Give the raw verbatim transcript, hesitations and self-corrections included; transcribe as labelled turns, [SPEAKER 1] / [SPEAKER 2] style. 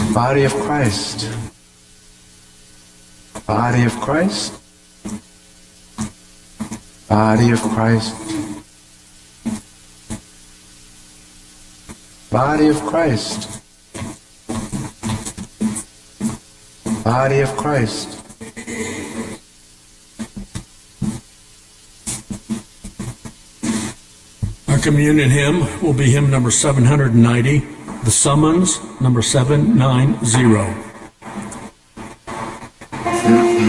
[SPEAKER 1] Body of Christ. Body of Christ. Body of Christ. Body of Christ. Body of Christ.
[SPEAKER 2] Our communion hymn will be hymn number seven hundred ninety, The Summons, number seven ninety.